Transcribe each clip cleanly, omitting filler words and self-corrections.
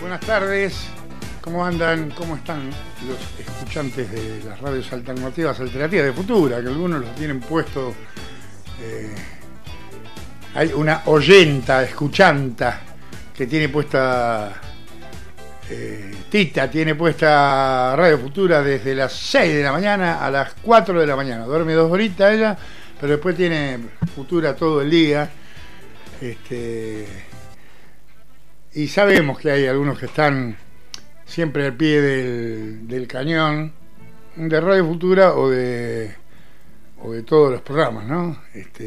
Buenas tardes, ¿cómo andan? ¿Cómo están los escuchantes de las radios alternativas de Futura? Que algunos los tienen puesto. Hay una oyenta, escuchanta, que tiene puesta. Tita tiene puesta Radio Futura desde las 6 de la mañana a las 4 de la mañana. Duerme 2 horitas ella, pero después tiene Futura todo el día. Y sabemos que hay algunos que están siempre al pie del cañón de Radio Futura o de todos los programas, ¿no?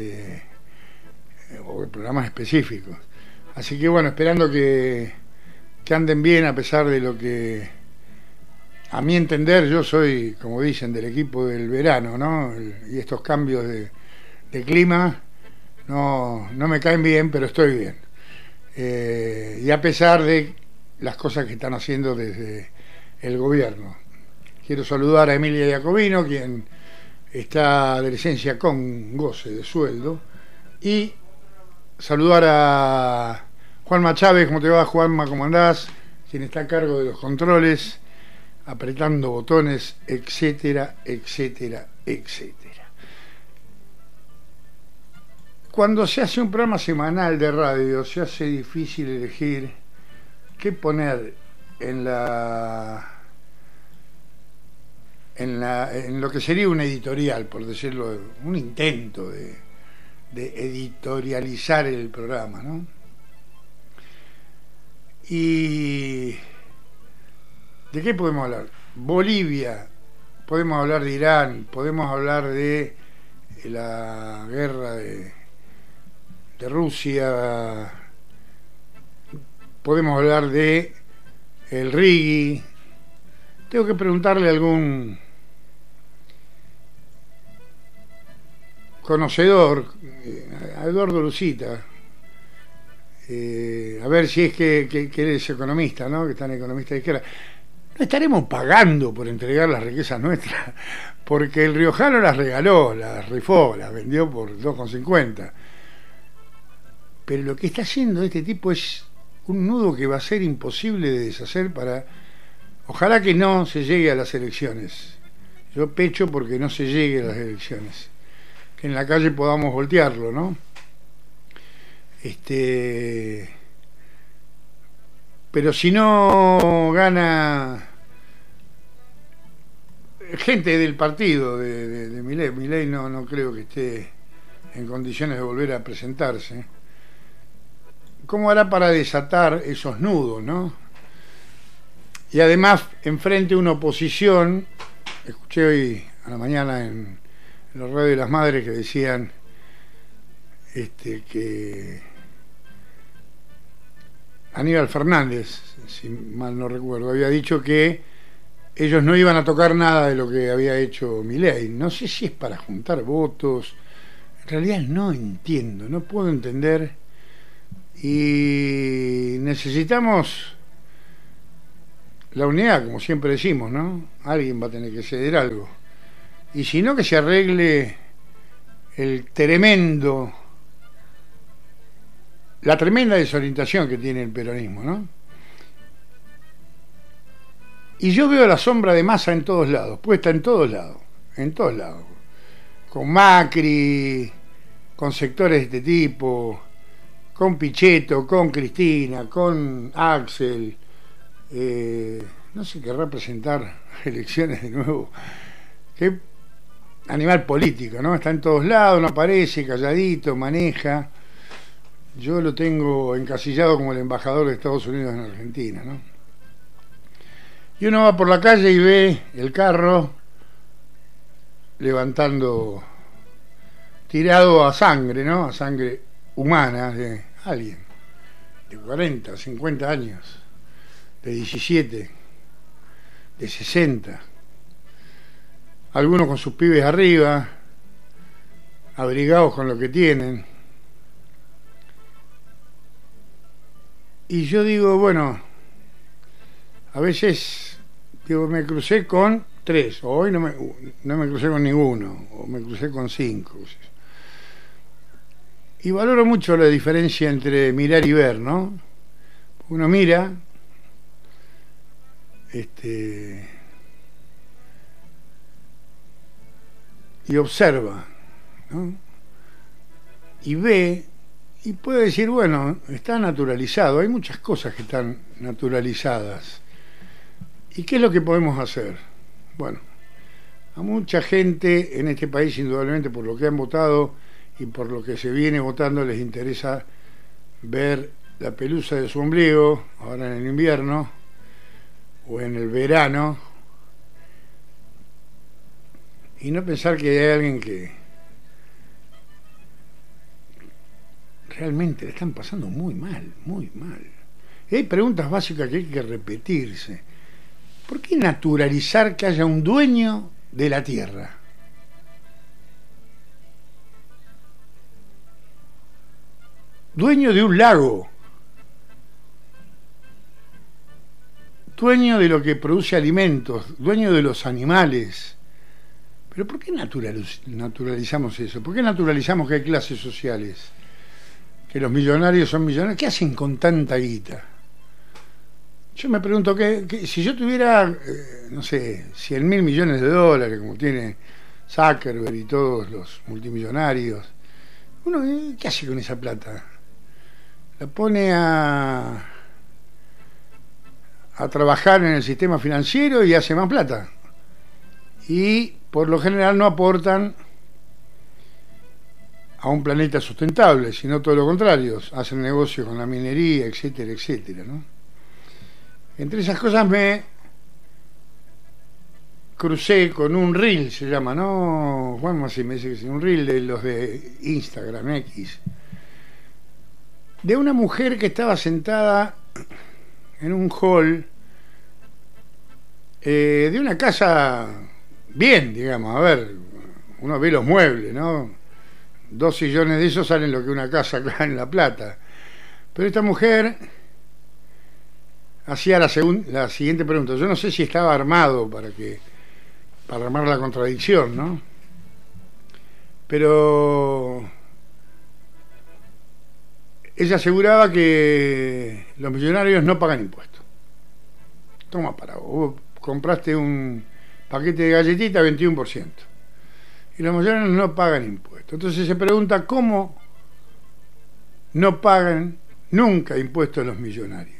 O de programas específicos. Así que bueno, esperando que anden bien, a pesar de lo que, a mi entender, yo soy, como dicen, del equipo del verano, ¿no? Y estos cambios de clima no me caen bien, pero estoy bien. Y a pesar de las cosas que están haciendo desde el gobierno. Quiero saludar a Emilia Jacobino, quien está de licencia con goce de sueldo, y saludar a Juanma Chávez. ¿Cómo te va, Juanma? ¿Cómo andás? Quien está a cargo de los controles, apretando botones, etcétera, etcétera, etcétera. Cuando se hace un programa semanal de radio, se hace difícil elegir qué poner en lo que sería un editorial, por decirlo, un intento de editorializar el programa, ¿no? ¿Y de qué podemos hablar? Bolivia, podemos hablar de Irán, podemos hablar de la guerra de Rusia, podemos hablar de el Rigi. Tengo que preguntarle a algún conocedor, a Eduardo Lucita, a ver si es que eres economista, ¿no? Que está en economista de izquierda. ¿No estaremos pagando por entregar las riquezas nuestras? Porque el riojano las regaló, las rifó, las vendió por 2,50. Pero lo que está haciendo este tipo es un nudo que va a ser imposible de deshacer para... Ojalá que no se llegue a las elecciones. Yo pecho porque no se llegue a las elecciones. Que en la calle podamos voltearlo, ¿no? Pero si no gana gente del partido de Milei no creo que esté en condiciones de volver a presentarse. ¿Cómo hará para desatar esos nudos, no? Y además, enfrente una oposición, escuché hoy a la mañana en los radios de las madres que decían que Aníbal Fernández, si mal no recuerdo, había dicho que ellos no iban a tocar nada de lo que había hecho Milei. No sé si es para juntar votos, en realidad no entiendo, no puedo entender. Y necesitamos la unidad, como siempre decimos, ¿no? Alguien va a tener que ceder algo. Y si no, que se arregle la tremenda desorientación que tiene el peronismo, ¿no? Y yo veo la sombra de Massa en todos lados, puesta en todos lados, con Macri, con sectores de este tipo, con Pichetto, con Cristina, con Axel. No se querrá presentar elecciones de nuevo. Qué animal político, ¿no? Está en todos lados, no aparece, calladito, maneja. Yo lo tengo encasillado como el embajador de Estados Unidos en Argentina, ¿no? Y uno va por la calle y ve el carro levantando, tirado a sangre, ¿no? A sangre humana de alguien de 40, 50 años, de 17, de 60, algunos con sus pibes arriba, abrigados con lo que tienen. Y yo digo, bueno, a veces digo, me crucé con 3, hoy no me crucé con ninguno, o me crucé con 5. Y valoro mucho la diferencia entre mirar y ver, ¿no? Uno mira y observa, ¿no? Y ve y puede decir, bueno, está naturalizado, hay muchas cosas que están naturalizadas. ¿Y qué es lo que podemos hacer? Bueno, a mucha gente en este país, indudablemente por lo que han votado y por lo que se viene votando, les interesa ver la pelusa de su ombligo, ahora en el invierno o en el verano, y no pensar que hay alguien que realmente le están pasando muy mal, muy mal. Y hay preguntas básicas que hay que repetirse. ¿Por qué naturalizar que haya un dueño de la tierra? Dueño de un lago, dueño de lo que produce alimentos, dueño de los animales. Pero ¿por qué naturalizamos eso? ¿Por qué naturalizamos que hay clases sociales? Que los millonarios son millonarios. ¿Qué hacen con tanta guita? Yo me pregunto que si yo tuviera, no sé, 100.000 millones de dólares, como tiene Zuckerberg y todos los multimillonarios, uno, ¿qué hace con esa plata? La pone a trabajar en el sistema financiero y hace más plata. Y por lo general no aportan a un planeta sustentable, sino todo lo contrario, hacen negocio con la minería, etcétera, etcétera, ¿no? Entre esas cosas me crucé con un reel, se llama, ¿no? Juan así me dice que es un reel de los de Instagram X, de una mujer que estaba sentada en un hall de una casa bien, digamos, a ver, uno ve los muebles, ¿no? 2 sillones de esos salen lo que una casa acá en La Plata. Pero esta mujer hacía la siguiente pregunta. Yo no sé si estaba armado para armar la contradicción, ¿no? Pero ella aseguraba que los millonarios no pagan impuestos. Toma para vos compraste un paquete de galletitas 21%. Y los millonarios no pagan impuestos. Entonces se pregunta cómo no pagan nunca impuestos los millonarios.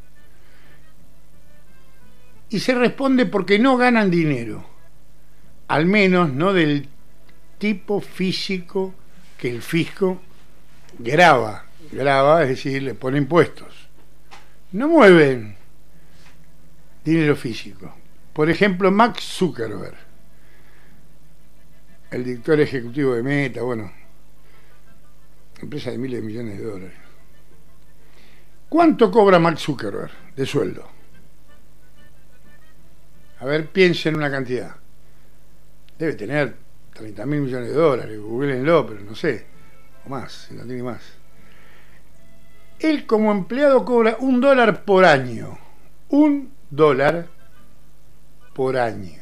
Y se responde porque no ganan dinero, al menos no del tipo físico que el fisco grava, es decir, le pone impuestos. No mueven dinero físico. Por ejemplo, Mark Zuckerberg, el director ejecutivo de Meta, bueno, empresa de miles de millones de dólares. ¿Cuánto cobra Mark Zuckerberg de sueldo? A ver, piensen una cantidad. Debe tener 30.000 millones de dólares, googleenlo, pero no sé, o más, si no tiene más. Él como empleado cobra $1 por año. $1 por año.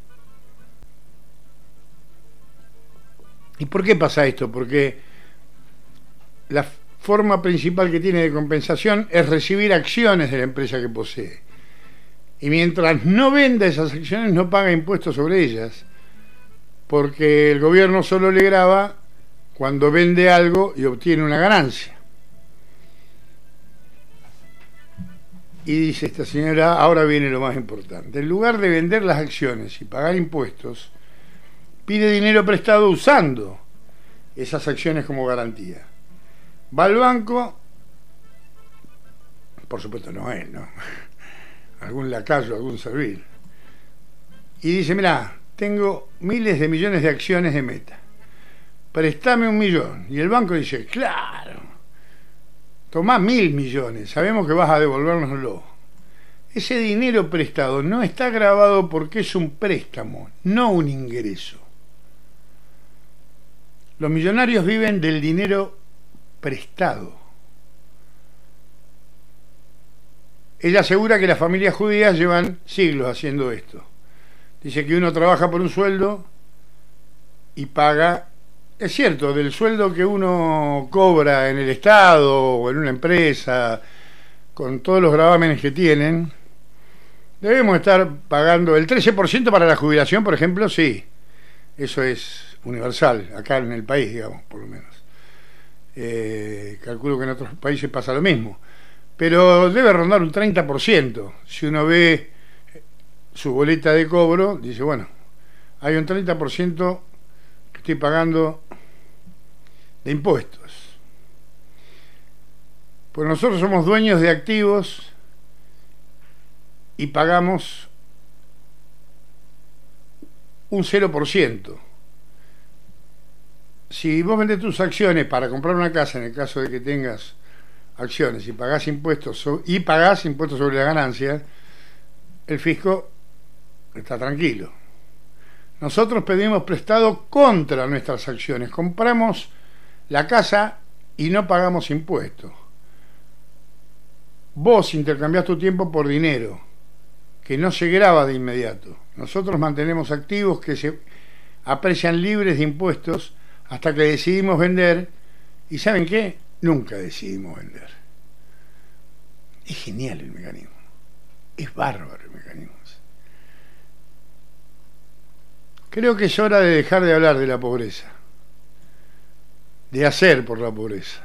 ¿Y por qué pasa esto? Porque la forma principal que tiene de compensación es recibir acciones de la empresa que posee. Y mientras no venda esas acciones, no paga impuestos sobre ellas, porque el gobierno solo le grava cuando vende algo y obtiene una ganancia. Y dice esta señora, ahora viene lo más importante. En lugar de vender las acciones y pagar impuestos, pide dinero prestado usando esas acciones como garantía. Va al banco, por supuesto no él, ¿no? Algún lacayo, algún servil, y dice, mirá, tengo miles de millones de acciones de Meta, préstame 1 millón. Y el banco dice, claro, tomá 1.000 millones, sabemos que vas a devolvérnoslo. Ese dinero prestado no está grabado porque es un préstamo, no un ingreso. Los millonarios viven del dinero prestado. Ella asegura que las familias judías llevan siglos haciendo esto. Dice que uno trabaja por un sueldo y paga, es cierto, del sueldo que uno cobra en el Estado o en una empresa, con todos los gravámenes que tienen, Debemos estar pagando el 13% para la jubilación, por ejemplo, sí. Eso es universal, acá en el país, digamos, por lo menos. Calculo que en otros países pasa lo mismo. Pero debe rondar un 30%. Si uno ve su boleta de cobro, dice, bueno, hay un 30% que estoy pagando de impuestos. Pues nosotros somos dueños de activos y pagamos un 0%. Si vos vendés tus acciones para comprar una casa, en el caso de que tengas acciones y pagás impuestos sobre la ganancia, el fisco está tranquilo. Nosotros pedimos prestado contra nuestras acciones, compramos la casa y no pagamos impuestos. Vos intercambiás tu tiempo por dinero, que no se grava de inmediato. Nosotros mantenemos activos que se aprecian libres de impuestos hasta que decidimos vender, y ¿saben qué? Nunca decidimos vender. Es genial el mecanismo, es bárbaro el mecanismo. Creo que es hora de dejar de hablar de la pobreza, de hacer por la pobreza,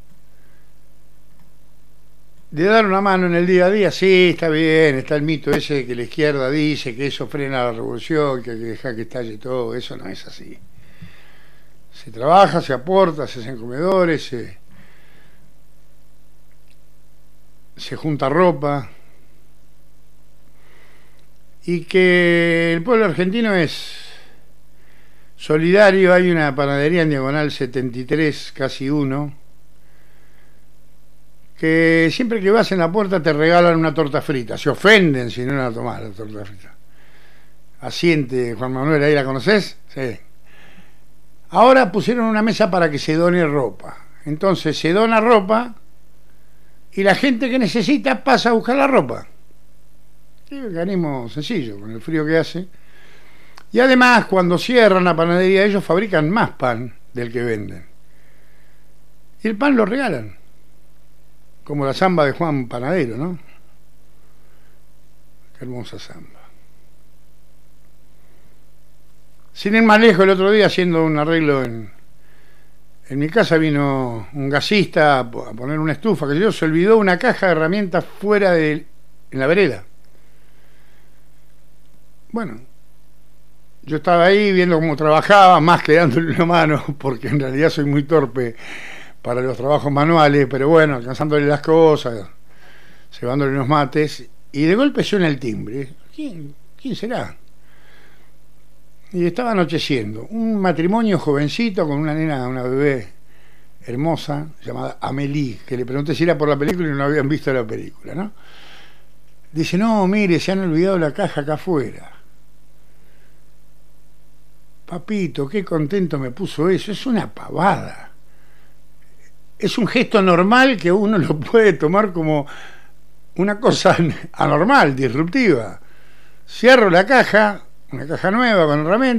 de dar una mano en el día a día. Sí, está bien, está el mito ese de que la izquierda dice que eso frena la revolución, que hay que dejar que estalle todo. Eso no es así. Se trabaja, se aporta, se hacen comedores, se junta ropa, y que el pueblo argentino es solidario. Hay una panadería en Diagonal 73, casi 1, que siempre que vas en la puerta te regalan una torta frita. Se ofenden si no la tomás, la torta frita. Asiente, Juan Manuel, ¿ahí la conocés? Sí. Ahora pusieron una mesa para que se done ropa. Entonces se dona ropa y la gente que necesita pasa a buscar la ropa. Es un mecanismo sencillo, con el frío que hace. Y además, cuando cierran la panadería, ellos fabrican más pan del que venden. Y el pan lo regalan. Como la samba de Juan Panadero, ¿no? Qué hermosa samba. Sin ir más lejos, el otro día, haciendo un arreglo en mi casa, vino un gasista a poner una estufa, que se olvidó una caja de herramientas fuera en la vereda. Bueno, yo estaba ahí viendo cómo trabajaba, más que dándole una mano, porque en realidad soy muy torpe para los trabajos manuales, pero bueno, alcanzándole las cosas, llevándole unos mates, y de golpe suena el timbre. ¿Quién será? Y estaba anocheciendo. Un matrimonio jovencito con una nena, una bebé hermosa, llamada Amélie, que le pregunté si era por la película y no habían visto la película, ¿no? Dice, no, mire, se han olvidado la caja acá afuera. Papito, qué contento me puso eso. Es una pavada. Es un gesto normal que uno lo puede tomar como una cosa anormal, disruptiva. Cierro la caja, una caja nueva con herramientas.